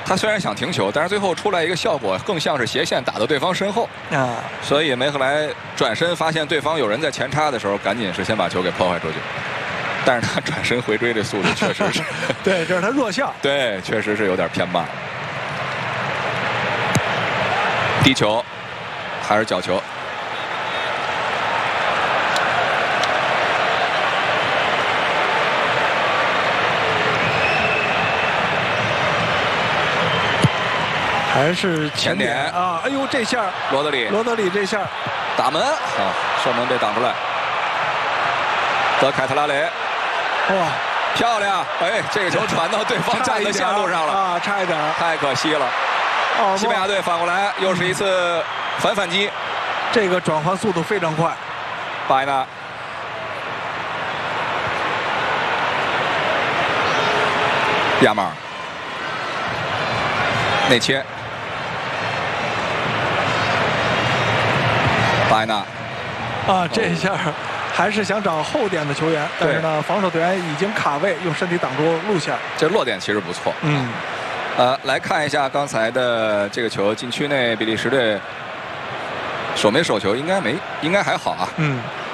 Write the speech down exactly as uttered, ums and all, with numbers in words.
他虽然想停球，但是最后出来一个效果更像是斜线打到对方身后啊， 所以梅赫莱转身发现对方有人在前插的时候，赶紧是先把球给破坏出去。但是他转身回追的速度确实是， 对，这是他弱项。 对，确实是有点偏慢。低球还是角球？ 还是前点啊！哎呦，这下罗德里， 罗德里这下打门啊，射门被挡出来。德凯特拉雷， 哇， 漂亮！哎，这个球传到对方站的线路上了啊，差一点， 太可惜了。哦，西班牙队反过来又是一次反反击， 这个转换速度非常快。 巴伊纳，亚马尔，内切。巴伊纳， 啊，这一下还是想找后点的球员，但是呢，防守队员已经卡位，用身体挡住路线。 这落点其实不错。 嗯， 呃，来看一下刚才的这个球，禁区内比利时队守没守球应该没，应该还好啊。 嗯。